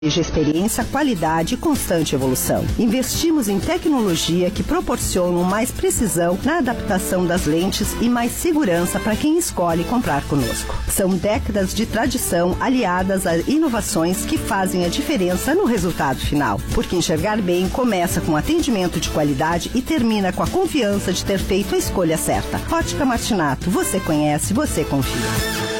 De experiência, qualidade e constante evolução. Investimos em tecnologia que proporciona mais precisão na adaptação das lentes e mais segurança para quem escolhe comprar conosco. São décadas de tradição aliadas a inovações que fazem a diferença no resultado final. Porque enxergar bem começa com atendimento de qualidade e termina com a confiança de ter feito a escolha certa. Ótica Martinato, você conhece, você confia.